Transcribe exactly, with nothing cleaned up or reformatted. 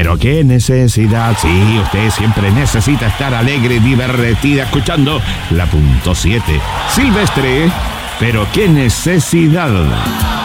Pero qué necesidad. Sí, usted siempre necesita estar alegre y divertida escuchando la punto siete. Silvestre, pero qué necesidad.